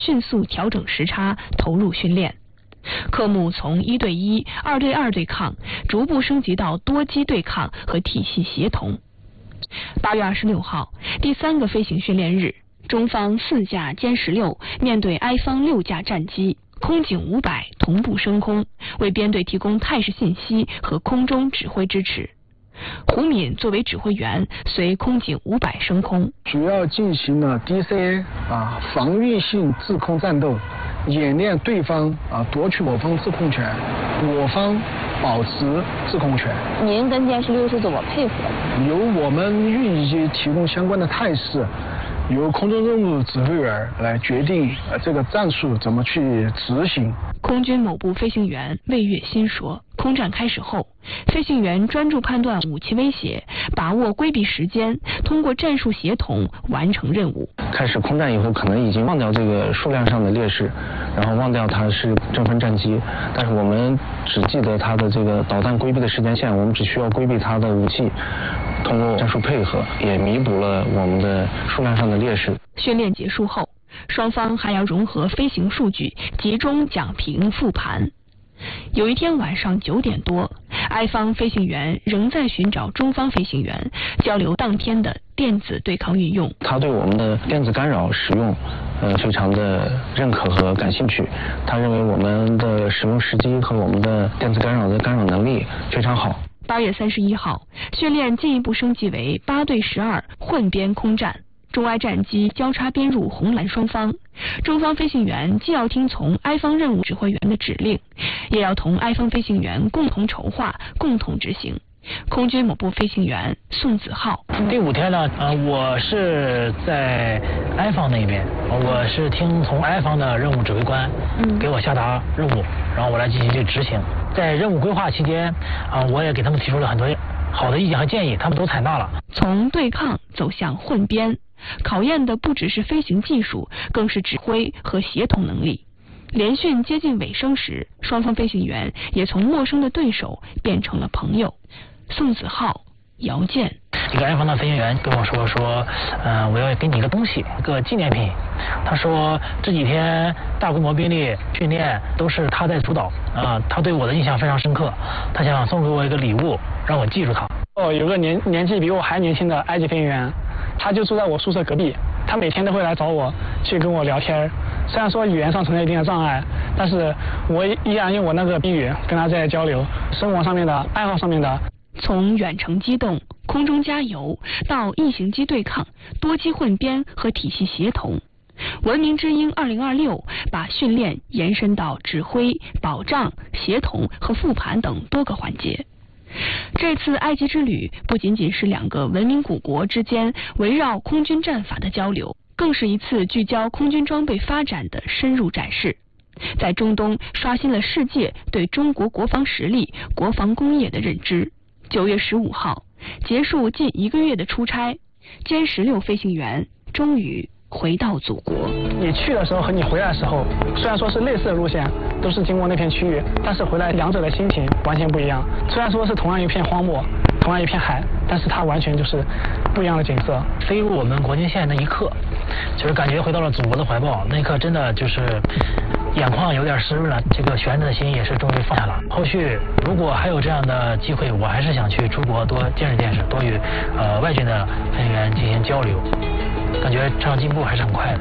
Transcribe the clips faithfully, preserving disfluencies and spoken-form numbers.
迅速调整时差，投入训练。科目从一对一、二对二对抗，逐步升级到多机对抗和体系协同。八月二十六号，第三个飞行训练日，中方四架歼十六面对埃方六架战机，空警五百同步升空，为编队提供态势信息和空中指挥支持。胡敏作为指挥员，随空警五百升空， 主要进行了 D C A 啊防御性制空战斗，演练对方啊夺取我方制空权，我方保持制空权。 您跟歼十六是怎么配合的？ 由我们运机提供相关的态势，由空中任务指挥员来决定呃这个战术怎么去执行。 空军某部飞行员魏月新说，空战开始后，飞行员专注判断武器威胁，把握规避时间，通过战术协同完成任务。 开始空战以后，可能已经忘掉这个数量上的劣势，然后忘掉它是争分战机，但是我们只记得它的这个导弹规避的时间线，我们只需要规避它的武器，通过战术配合，也弥补了我们的数量上的劣势。 训练结束后，双方还要融合飞行数据，集中讲评复盘。有一天晚上九点多，埃方飞行员仍在寻找中方飞行员，交流当天的电子对抗运用。 他对我们的电子干扰使用，呃，非常的认可和感兴趣。他认为我们的使用时机和我们的电子干扰的干扰能力非常好。 八月三十一号，训练进一步升级为八对十二混编空战。中埃战机交叉编入红蓝双方，中方飞行员既要听从埃方任务指挥员的指令，也要同埃方飞行员共同筹划、共同执行。空军某部飞行员宋子浩， 第五天呢，呃，我是在埃方那边，我是听从埃方的任务指挥官给我下达任务，然后我来进行去执行。在任务规划期间，啊、呃，我也给他们提出了很多好的意见和建议，他们都采纳了。 从对抗走向混编，考验的不只是飞行技术，更是指挥和协同能力。联训接近尾声时，双方飞行员也从陌生的对手变成了朋友。宋子浩、姚健， 一个埃方的飞行员跟我说说，呃，我要给你一个东西，一个纪念品。他说这几天大规模兵力训练都是他在主导啊、呃，他对我的印象非常深刻，他想送给我一个礼物，让我记住他。 哦，有个年年纪比我还年轻的埃及飞行员，他就住在我宿舍隔壁，他每天都会来找我去跟我聊天。虽然说语言上存在一定的障碍，但是我依然用我那个宾语跟他在交流，生活上面的、爱好上面的。 从远程机动、空中加油到异形机对抗、多机混编和体系协同，文明之鹰二零二六把训练延伸到指挥、保障、协同和复盘等多个环节。这次埃及之旅不仅仅是两个文明古国之间围绕空军战法的交流，更是一次聚焦空军装备发展的深入展示，在中东刷新了世界对中国国防实力、国防工业的认知。九月十五号，结束近一个月的出差，歼十六飞行员终于回到祖国。 你去的时候和你回来的时候，虽然说是类似的路线，都是经过那片区域，但是回来两者的心情完全不一样。虽然说是同样一片荒漠，同样一片海，但是它完全就是不一样的景色。 飞入我们国境线那一刻，就是感觉回到了祖国的怀抱，那一刻真的就是眼眶有点湿润了，这个悬着的心也是终于放下了。后续如果还有这样的机会，我还是想去出国多见识见识，多与呃外军的飞行员进行交流，感觉这样进步还是很快的。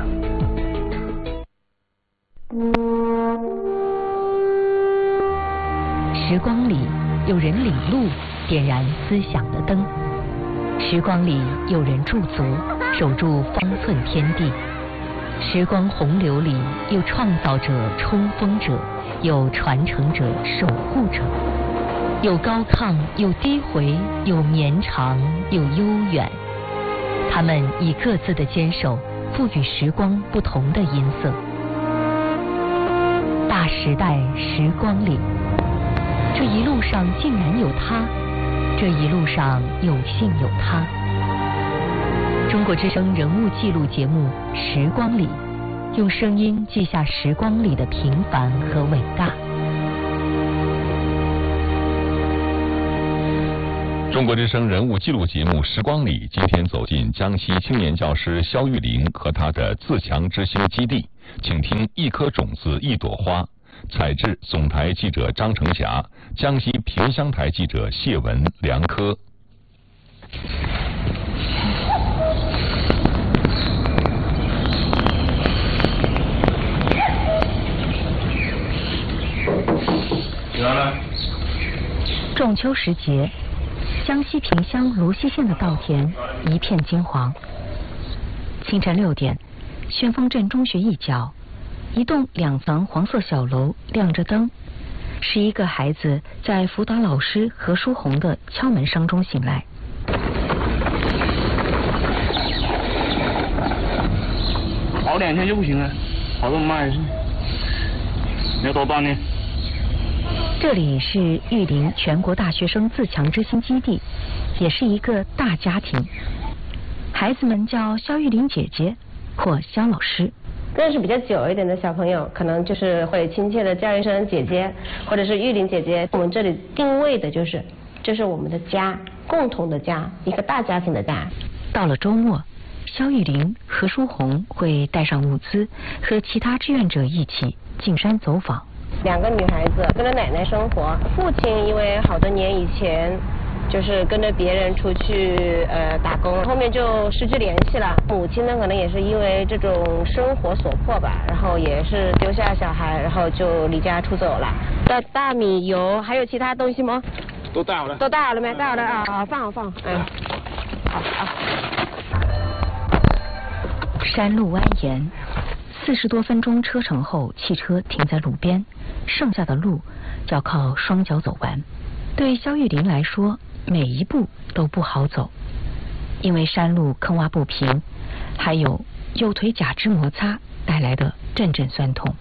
时光里有人领路，点燃思想的灯；时光里有人驻足，守住方寸天地。时光洪流里有创造者、冲锋者，有传承者、守护者，有高亢，有低回，有绵长，有悠远。他们以各自的坚守，赋予时光不同的音色。大时代时光里，这一路上竟然有他，这一路上有幸有他。中国之声人物记录节目《时光里》，用声音记下时光里的平凡和伟大。 中国之声人物记录节目《时光里》今天走进江西青年教师肖玉玲和他的自强之星基地， 请听一颗种子一朵花。采制总台记者张成霞，江西萍乡台记者谢文、梁科。 仲秋时节，江西萍乡芦溪县的稻田一片金黄。清晨六点，旋风镇中学一角，一栋两层黄色小楼亮着灯，是一个孩子在辅导老师何书红的敲门声中醒来。 熬两天就不行了，好多妈也是，你要多锻炼。 这里是玉林全国大学生自强之心基地，也是一个大家庭。孩子们叫肖玉林姐姐或肖老师。 认识比较久一点的小朋友，可能就是会亲切的叫一声姐姐，或者是玉林姐姐。我们这里定位的就是，这是我们的家，共同的家，一个大家庭的家。 到了周末，肖玉林、何书红会带上物资，和其他志愿者一起进山走访。 两个女孩子跟着奶奶生活，父亲因为好多年以前就是跟着别人出去呃打工，后面就失去联系了。母亲呢，可能也是因为这种生活所迫吧，然后也是丢下小孩，然后就离家出走了。大大米、油还有其他东西吗？ 都带好了。 都带好了没？带好了啊！啊，放好放，嗯，好好。 山路蜿蜒，四十多分钟车程后，汽车停在路边，剩下的路要靠双脚走完。对肖玉林来说，每一步都不好走，因为山路坑洼不平，还有右腿假肢摩擦带来的阵阵酸痛。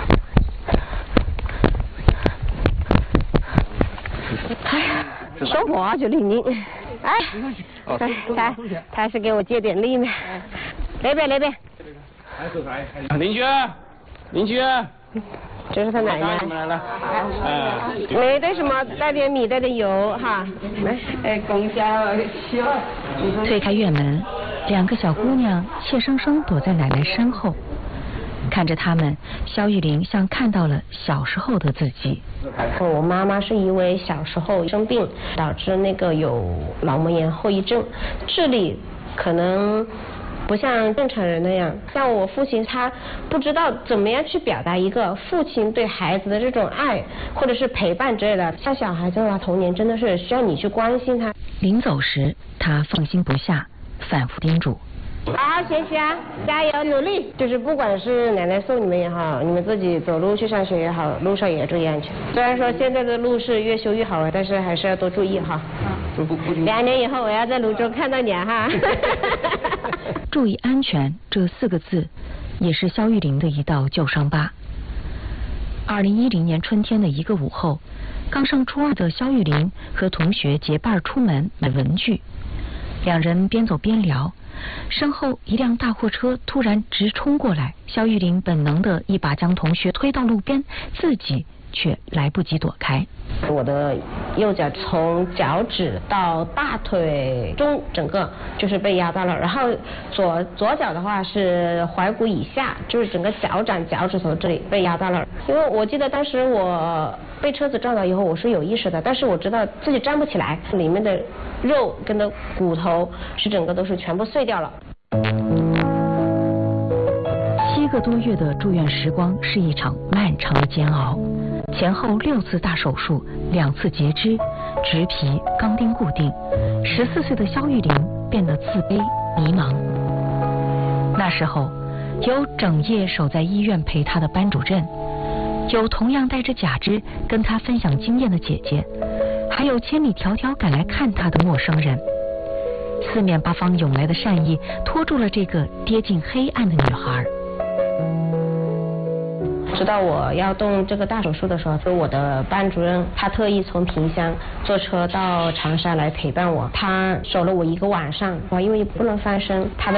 哎呀，说话就灵灵。哎，来，他他是给我借点力呢。那边那边。 邻居，邻居。 这是他奶奶。 来了。哎。 没带什么，带点米，带点油哈。来，哎，公交推开院门，两个小姑娘怯生生躲在奶奶身后，看着他们，肖玉林像看到了小时候的自己。 我妈妈是因为小时候生病，导致那个有脑膜炎后遗症，智力可能不像正常人那样。像我父亲，他不知道怎么样去表达一个父亲对孩子的这种爱，或者是陪伴之类的。像小孩子的话，童年真的是需要你去关心他。 临走时，他放心不下，反复叮嘱。 好好学习啊，加油努力！就是不管是奶奶送你们也好，你们自己走路去上学也好，路上也要注意安全。虽然说现在的路是越修越好了，但是还是要多注意哈。嗯，两年以后我要在泸州看到你哈。 注意安全这四个字，也是肖玉林的一道旧伤疤。二零一零年春天的一个午后，刚上初二的肖玉林和同学结伴出门买文具，两人边走边聊。身后一辆大货车突然直冲过来，肖玉林本能的一把将同学推到路边，自己却来不及躲开。 我的右脚从脚趾到大腿中整个就是被压到了，然后左左脚的话是踝骨以下，就是整个脚掌脚趾头这里被压到了。因为我记得当时我被车子撞到以后我是有意识的，但是我知道自己站不起来，里面的肉跟的骨头是整个都是全部碎掉了。 七个多月的住院时光是一场漫长的煎熬，前后六次大手术，两次截肢，植皮、钢钉固定。十四岁的肖玉林变得自卑迷茫。那时候，有整夜守在医院陪他的班主任，有同样带着假肢跟他分享经验的姐姐，还有千里迢迢赶来看他的陌生人。四面八方涌来的善意拖住了这个跌进黑暗的女孩。 知道我要动这个大手术的时候，是我的班主任，他特意从萍乡坐车到长沙来陪伴我，他守了我一个晚上，因为不能翻身，他的手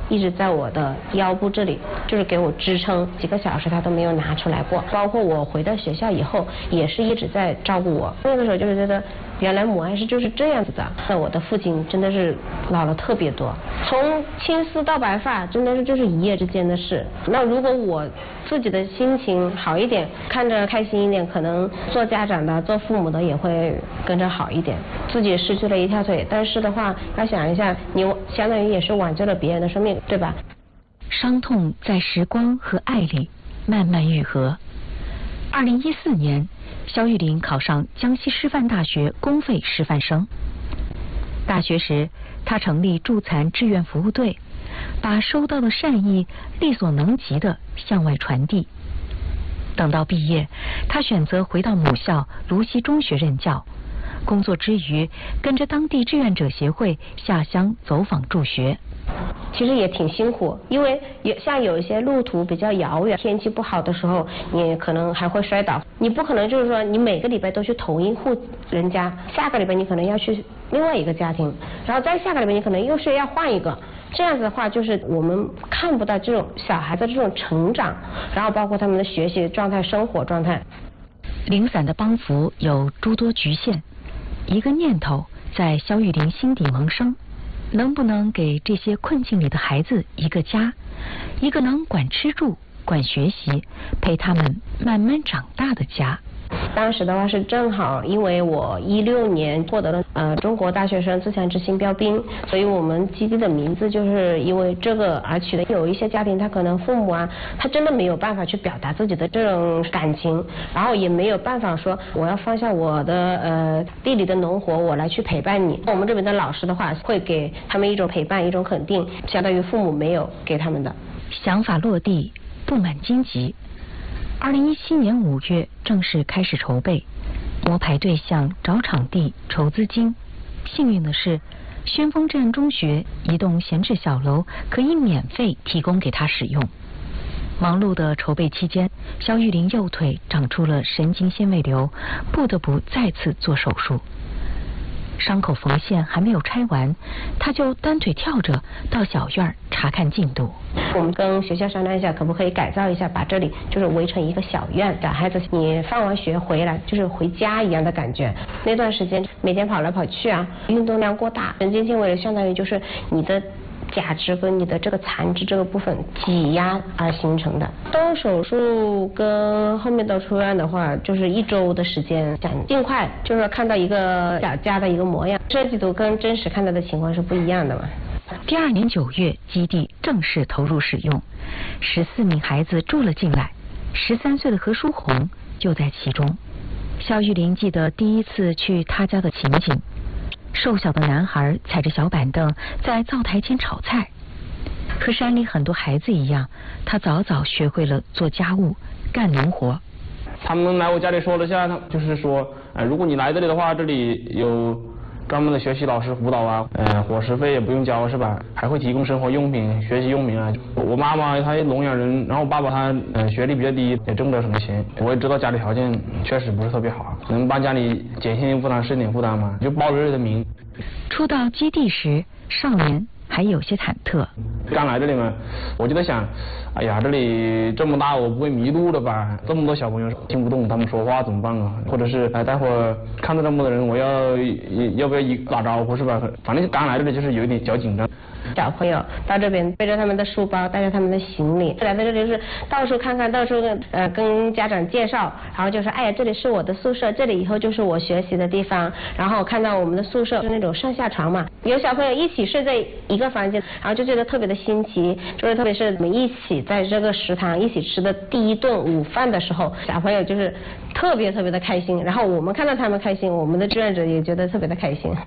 一直在我的腰部这里，就是给我支撑，几个小时他都没有拿出来过。包括我回到学校以后，也是一直在照顾我。那个时候就是觉得，原来母爱是就是这样子的。那我的父亲真的是老了特别多，从青丝到白发，真的是就是一夜之间的事。那如果我自己的心情好一点，看着开心一点，可能做家长的、做父母的也会跟着好一点。自己失去了一条腿，但是的话，要想一下，你相当于也是挽救了别人的生命，对吧？ 伤痛在时光和爱里慢慢愈合。二零一四年，肖玉林考上江西师范大学公费师范生。大学时，他成立助残志愿服务队，把收到的善意力所能及地向外传递。等到毕业，他选择回到母校芦溪中学任教，工作之余跟着当地志愿者协会下乡走访助学。 其实也挺辛苦，因为有像有一些路途比较遥远，天气不好的时候，你可能还会摔倒。你不可能就是说你每个礼拜都去同一户人家，下个礼拜你可能要去另外一个家庭，然后再下个礼拜你可能又是要换一个。这样子的话，就是我们看不到这种小孩子这种成长，然后包括他们的学习状态、生活状态。 零散的帮扶有诸多局限，一个念头在肖玉林心底萌生。能不能给这些困境里的孩子一个家，一个能管吃住、管学习、陪他们慢慢长大的家？ 当时的话是正好，因为我一六年获得了呃中国大学生自强之星标兵，所以我们基地的名字就是因为这个而取的。有一些家庭他可能父母啊，他真的没有办法去表达自己的这种感情，然后也没有办法说我要放下我的呃地里的农活，我来去陪伴你。我们这边的老师的话会给他们一种陪伴，一种肯定，相当于父母没有给他们的。 想法落地，布满荆棘。二零一七年五月正式开始筹备，摸排对象、找场地、筹资金。幸运的是，宣峰镇中学一栋闲置小楼可以免费提供给他使用。忙碌的筹备期间，肖玉林右腿长出了神经纤维瘤，不得不再次做手术。伤口缝线还没有拆完，他就单腿跳着到小院查看进度。 我们跟学校商量一下，可不可以改造一下，把这里就是围成一个小院，小孩子你放完学回来就是回家一样的感觉。那段时间每天跑来跑去啊，运动量过大，神经纤维相当于就是你的假肢跟你的这个残肢这个部分挤压而形成的。动手术跟后面到出院的话，就是一周的时间，想尽快就是看到一个小家的一个模样。设计图跟真实看到的情况是不一样的嘛。 第二年九月，基地正式投入使用，十四名孩子住了进来，十三岁的何书红就在其中。肖玉林记得第一次去他家的情景。瘦小的男孩踩着小板凳在灶台前炒菜，和山里很多孩子一样，他早早学会了做家务、干农活。 他们来我家里说了下，就是说，呃，如果你来这里的话，这里有专门的学习老师辅导啊，呃，伙食费也不用交是吧？还会提供生活用品、学习用品啊。我妈妈她聋哑人，然后我爸爸他呃学历比较低，也挣不了什么钱。我也知道家里条件确实不是特别好，能帮家里减轻负担、省点负担嘛，就报了这里的名。 初到基地时，少年还有些忐忑。 刚来这里嘛，我就在想，哎呀，这里这么大，我不会迷路的吧？这么多小朋友听不懂他们说话怎么办啊？或者是哎，待会儿看到这么多人，我要要不要一打招呼是吧？反正刚来这里就是有一点小紧张。 小朋友到这边背着他们的书包，带着他们的行李来到这里，就是到处看看，到处呃跟家长介绍，然后就说哎呀，这里是我的宿舍，这里以后就是我学习的地方。然后看到我们的宿舍是那种上下床嘛，有小朋友一起睡在一个房间，然后就觉得特别的新奇。就是特别是我们一起在这个食堂一起吃的第一顿午饭的时候，小朋友就是特别特别的开心。然后我们看到他们开心，我们的志愿者也觉得特别的开心。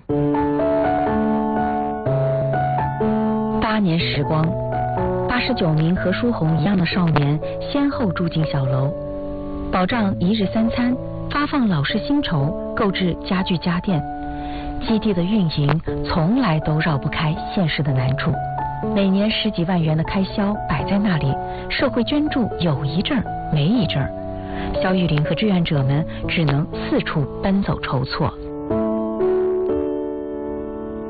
八年时光，八十九名和舒红一样的少年先后住进小楼，保障一日三餐，发放老师薪酬，购置家具家电。基地的运营从来都绕不开现实的难处，每年十几万元的开销摆在那里，社会捐助有一阵儿没一阵儿，肖玉林和志愿者们只能四处奔走筹措。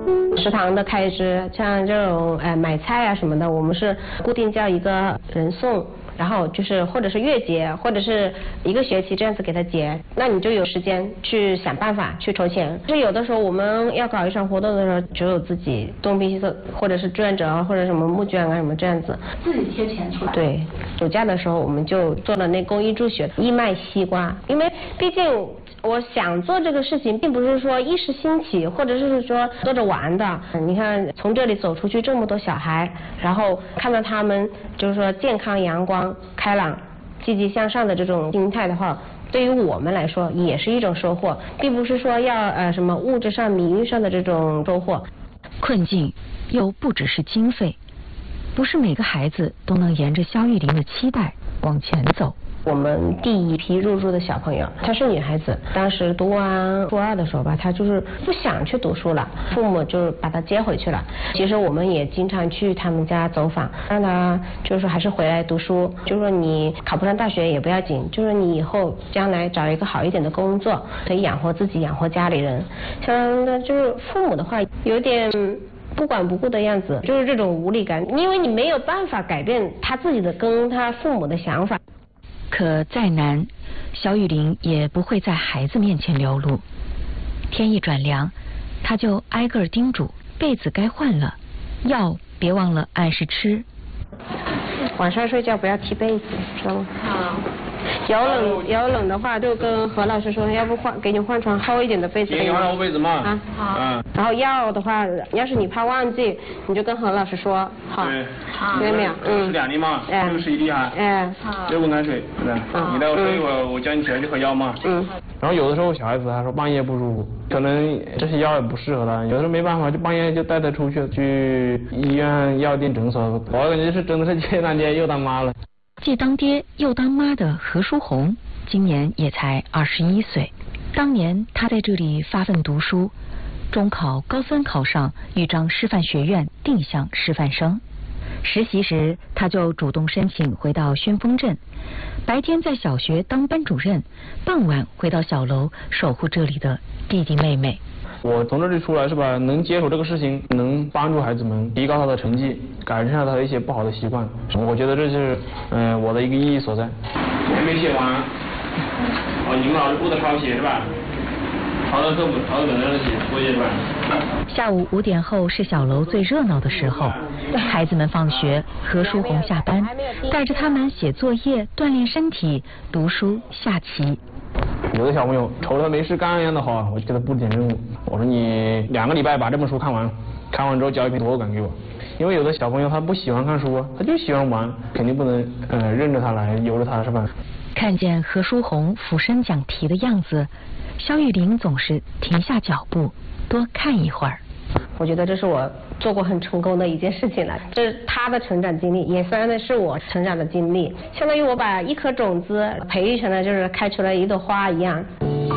食堂的开支，像这种呃买菜啊什么的，我们是固定叫一个人送。然后就是或者是月结，或者是一个学期这样子给他结，那你就有时间去想办法去筹钱。就有的时候我们要搞一场活动的时候，只有自己东拼西凑，或者是志愿者或者什么募捐啊什么这样子， 自己贴钱出来。 对，暑假的时候我们就做了那公益助学，义卖西瓜，因为毕竟我想做这个事情，并不是说一时兴起，或者是说做着玩的。你看从这里走出去这么多小孩，然后看到他们就是说健康阳光开朗积极向上的这种心态的话，对于我们来说也是一种收获，并不是说要呃什么物质上名誉上的这种收获。 困境又不只是经费，不是每个孩子都能沿着肖玉玲的期待往前走。 我们第一批入住的小朋友，她是女孩子，当时读完初二的时候吧，她就是不想去读书了，父母就是把她接回去了。其实我们也经常去他们家走访，让她就是说还是回来读书，就是说你考不上大学也不要紧，就是你以后将来找一个好一点的工作，可以养活自己，养活家里人。像那就是父母的话，有点不管不顾的样子，就是这种无力感，因为你没有办法改变他自己的跟他父母的想法。 可再难，肖玉玲也不会在孩子面前流露。天一转凉，她就挨个叮嘱被子该换了，药别忘了按时吃。 晚上睡觉不要踢被子，知道吗？好。有冷有冷的话，就跟何老师说，要不换给你换床厚一点的被子。 给你换厚被子嘛。 啊，好。嗯。然后药的话，要是你怕忘记，你就跟何老师说，好。 对。 好。听见没有？嗯。 是两粒嘛。哎。这个是一粒哈。 哎。好。 热滚开水，是吧？啊。你待会睡一会儿，我叫你起来去喝药嘛。嗯。然后有的时候小孩子他说半夜不舒服，可能这些药也不适合他，有的时候没办法，就半夜就带他出去去医院、药店、诊所。我感觉是真的是既当爹又当妈了。 既当爹又当妈的何书红，今年也才二十一岁。当年他在这里发奋读书，中考高分考上豫章师范学院定向师范生。实习时，他就主动申请回到宣丰镇，白天在小学当班主任，傍晚回到小楼守护这里的弟弟妹妹。 我从这里出来是吧，能接手这个事情，能帮助孩子们提高他的成绩，改善他的一些不好的习惯，我觉得这是嗯、呃、我的一个意义所在。还没写完，哦，你们老师顾着抄写是吧？抄到课本，抄到本上写作业是吧？ 下午五点后是小楼最热闹的时候，孩子们放学，何书红下班，带着他们写作业、锻炼身体、读书、下棋。 有的小朋友瞅着没事干一样的好，我就给他布置点任务。我说你两个礼拜把这本书看完，看完之后交一篇作文给我。因为有的小朋友他不喜欢看书，他就喜欢玩，肯定不能呃任着他来，由着他是吧？ 看见何书红俯身讲题的样子，肖玉玲总是停下脚步，多看一会儿。 我觉得这是我做过很成功的一件事情了，这是他的成长经历，也算的是我成长的经历，相当于我把一颗种子培育成了就是开出了一朵花一样。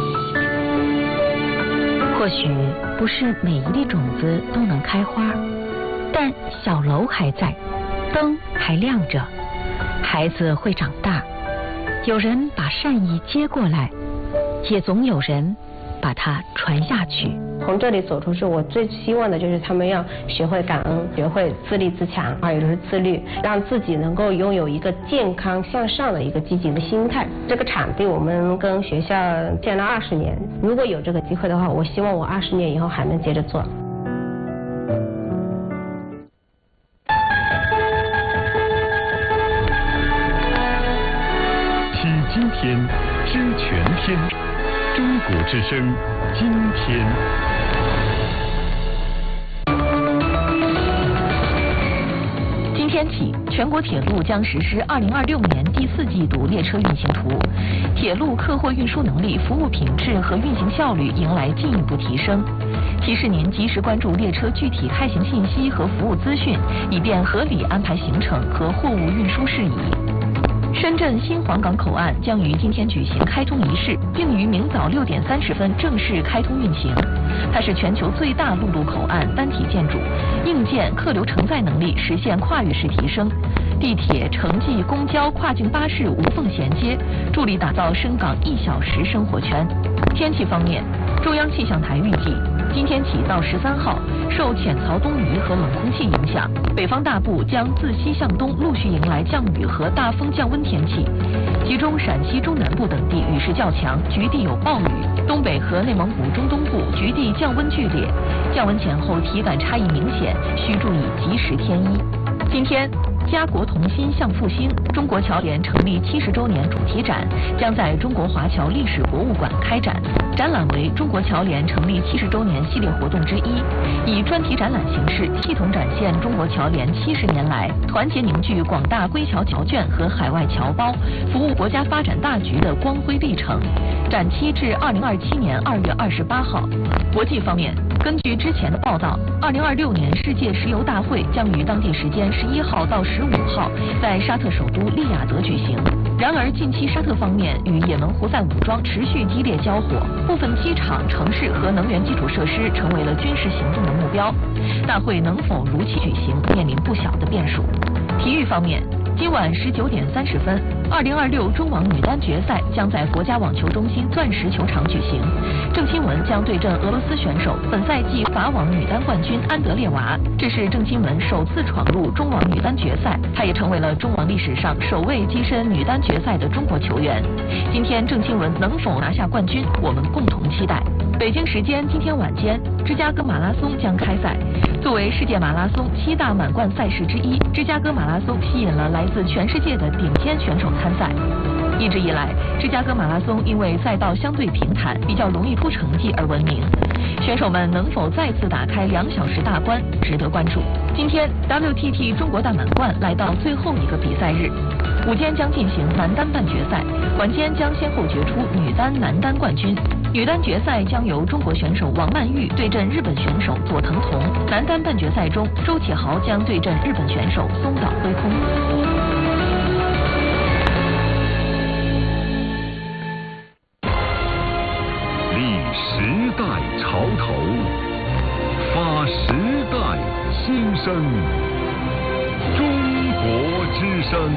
或许不是每一粒种子都能开花，但小楼还在，灯还亮着，孩子会长大，有人把善意接过来，也总有人把它传下去。 从这里走出去，我最希望的就是他们要学会感恩，学会自立自强，还有就是自律，让自己能够拥有一个健康向上的一个积极的心态。这个场地我们跟学校建了二十年，如果有这个机会的话，我希望我二十年以后还能接着做。 体今天，知全天，中国之声，今天。 今天起，全国铁路将实施二零二六年第四季度列车运行图，铁路客货运输能力、服务品质和运行效率迎来进一步提升。提示您及时关注列车具体开行信息和服务资讯，以便合理安排行程和货物运输事宜。深圳新皇岗口岸将于今天举行开通仪式，并于明早六点三十分正式开通运行。它是全球最大陆路口岸单体建筑，硬件客流承载能力实现跨域式提升，地铁、城际、公交、跨境巴士无缝衔接，助力打造深港一小时生活圈。天气方面，中央气象台预计今天起到十三号，受浅槽东移和冷空气影响，北方大部将自西向东陆续迎来降雨和大风降温天气，其中陕西中南部等地雨势较强，局地有暴雨；东北和内蒙古中东部局地降温剧烈，降温前后体感差异明显，需注意及时添衣。今天，家国同心向复兴中国侨联成立七十周年主题展将在中国华侨历史博物馆开展，展览为中国侨联成立七十周年系列活动之一，以专题展览形式系统展现中国侨联七十年来团结凝聚广大归侨侨眷和海外侨胞，服务国家发展大局的光辉历程。展期至二零二七年二月二十八号。国际方面，根据之前的报道，二零二六年世界石油大会将于当地时间十一号到十五号在沙特首都利雅得举行。然而，近期沙特方面与也门胡塞武装持续激烈交火，部分机场、城市和能源基础设施成为了军事行动的目标。大会能否如期举行，面临不小的变数。体育方面，今晚十九点三十分，二零二六中网女单决赛将在国家网球中心钻石球场举行。郑钦文将对阵俄罗斯选手，本赛季法网女单冠军安德烈娃。这是郑钦文首次闯入中网女单决赛，她也成为了中网历史上首位跻身女单决赛的中国球员。今天郑钦文能否拿下冠军，我们共同期待。北京时间今天晚间，芝加哥马拉松将开赛。作为世界马拉松七大满贯赛事之一，芝加哥马拉松吸引了来自全世界的顶尖选手参赛。一直以来，芝加哥马拉松因为赛道相对平坦，比较容易出成绩而闻名。选手们能否再次打开两小时大关，值得关注。今天 W T T 中国大满贯来到最后一个比赛日，午间将进行男单半决赛，晚间将先后决出女单、男单冠军。女单决赛将由中国选手王曼玉对阵日本选手佐藤瞳，男单半决赛中周启豪将对阵日本选手松岛辉空。 立时代潮头，发时代新声，中国之声。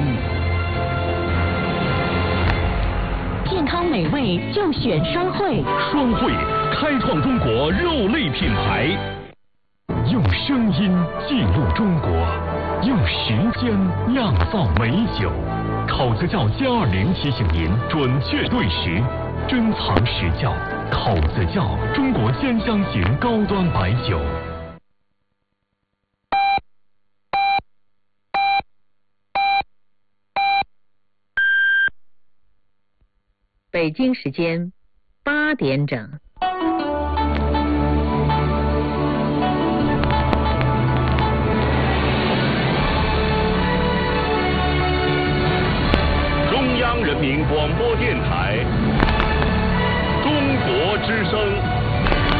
健康美味就选双汇， 双汇开创中国肉类品牌，用声音记录中国，用时间酿造美酒。口子窖歼二零提醒您准确对时，珍藏实窖。口子窖中国兼香型高端白酒。 北京时间八点整。